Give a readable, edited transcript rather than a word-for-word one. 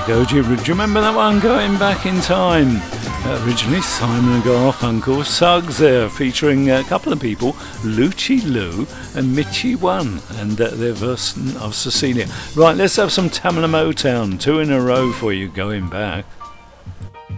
ago. Do you remember that one, Going Back in Time? Originally Simon and Garfunkel, Suggs there, featuring a couple of people, Lucci Lou and Mitchie One, and their version of Cecilia. Right, let's have some Tamla Motown, 2 in a row for you, Going Back.